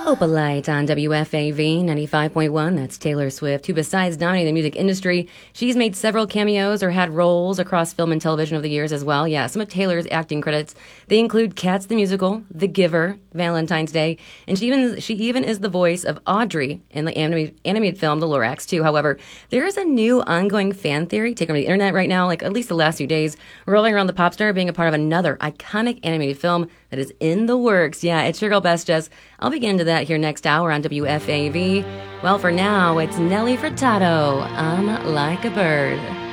Opalite on WFAV 95.1. That's Taylor Swift, who besides dominating the music industry, she's made several cameos or had roles across film and television over the years as well. Yeah, some of Taylor's acting credits, they include Cats the Musical, The Giver, Valentine's Day, and she even is the voice of Audrey in the animated film The Lorax too. However, there is a new ongoing fan theory taken on the internet right now, like at least the last few days, rolling around the pop star being a part of another iconic animated film that is in the works. Yeah, it's your girl Best Jess. I'll begin into that here next hour on WFAV. Well, for now, it's Nelly Furtado, I'm Like a Bird.